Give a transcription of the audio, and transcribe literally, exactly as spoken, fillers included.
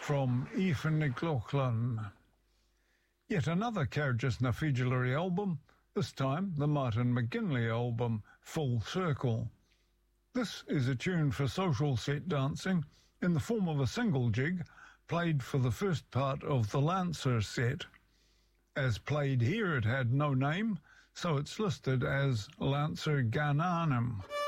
from Aoife McLaughlin. Yet another Carriages na Figilary album, this time the Martin McGinley album, Full Circle. This is a tune for social set dancing in the form of a single jig played for the first part of the Lancer set. As played here, it had no name, so it's listed as Lancer Gananum.